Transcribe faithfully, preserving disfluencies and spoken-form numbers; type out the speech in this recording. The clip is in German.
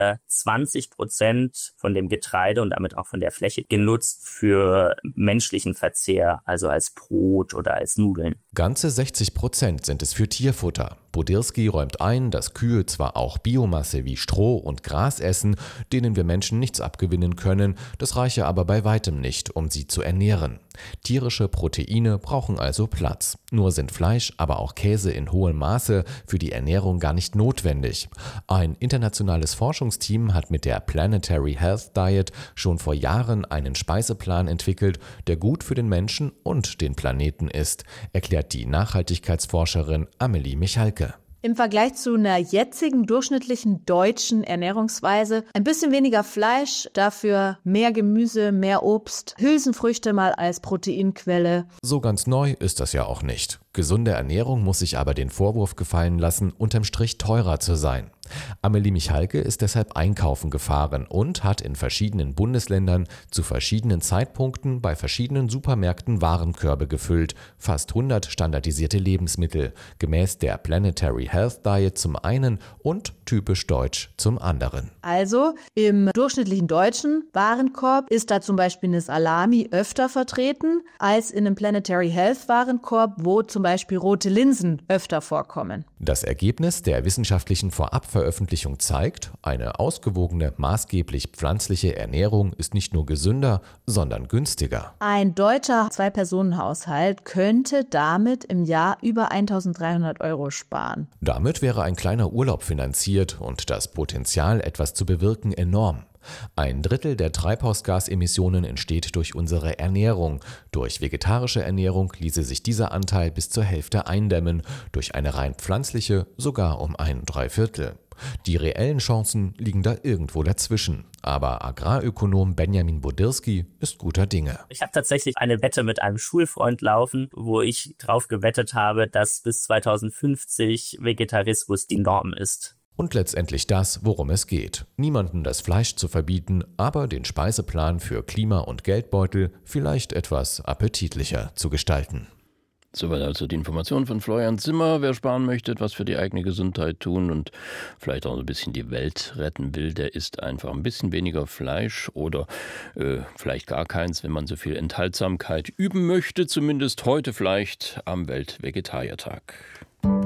zwanzig Prozent von dem Getreide und damit auch von der Fläche genutzt für menschlichen Verzehr, also als Brot oder als Nudeln. Ganze sechzig Prozent sind es für Tierfutter. Bodirski räumt ein, dass Kühe zwar auch Biomasse wie Stroh und Gras essen, denen wir Menschen nichts abgewinnen können, das reiche aber bei weitem nicht, um sie zu ernähren. Tierische Proteine brauchen also Platz. Nur sind Fleisch, aber auch Käse in hohem Maße für die Ernährung gar nicht notwendig. Ein internationales Forschungsteam hat mit der Planetary Health Diet schon vor Jahren einen Speiseplan entwickelt, der gut für den Menschen und den Planeten ist, erklärt die Nachhaltigkeitsforscherin Amelie Michalke. Im Vergleich zu einer jetzigen durchschnittlichen deutschen Ernährungsweise ein bisschen weniger Fleisch, dafür mehr Gemüse, mehr Obst, Hülsenfrüchte mal als Proteinquelle. So ganz neu ist das ja auch nicht. Gesunde Ernährung muss sich aber den Vorwurf gefallen lassen, unterm Strich teurer zu sein. Amelie Michalke ist deshalb einkaufen gefahren und hat in verschiedenen Bundesländern zu verschiedenen Zeitpunkten bei verschiedenen Supermärkten Warenkörbe gefüllt, fast hundert standardisierte Lebensmittel, gemäß der Planetary Health Diet zum einen und typisch deutsch zum anderen. Also im durchschnittlichen deutschen Warenkorb ist da zum Beispiel eine Salami öfter vertreten als in einem Planetary Health Warenkorb, wo zum Beispiel rote Linsen öfter vorkommen. Das Ergebnis der wissenschaftlichen Vorabveröffentlichung zeigt, eine ausgewogene, maßgeblich pflanzliche Ernährung ist nicht nur gesünder, sondern günstiger. Ein deutscher Zwei-Personen-Haushalt könnte damit im Jahr über eintausenddreihundert Euro sparen. Damit wäre ein kleiner Urlaub finanziert und das Potenzial, etwas zu bewirken, enorm. Ein Drittel der Treibhausgasemissionen entsteht durch unsere Ernährung. Durch vegetarische Ernährung ließe sich dieser Anteil bis zur Hälfte eindämmen, durch eine rein pflanzliche sogar um ein Dreiviertel. Die reellen Chancen liegen da irgendwo dazwischen. Aber Agrarökonom Benjamin Bodirski ist guter Dinge. Ich habe tatsächlich eine Wette mit einem Schulfreund laufen, wo ich drauf gewettet habe, dass bis zweitausendfünfzig Vegetarismus die Norm ist. Und letztendlich das, worum es geht. Niemandem das Fleisch zu verbieten, aber den Speiseplan für Klima und Geldbeutel vielleicht etwas appetitlicher zu gestalten. Soweit also die Information von Florian Zimmer. Wer sparen möchte, etwas für die eigene Gesundheit tun und vielleicht auch ein bisschen die Welt retten will, der isst einfach ein bisschen weniger Fleisch oder äh, vielleicht gar keins, wenn man so viel Enthaltsamkeit üben möchte. Zumindest heute vielleicht am Weltvegetariertag.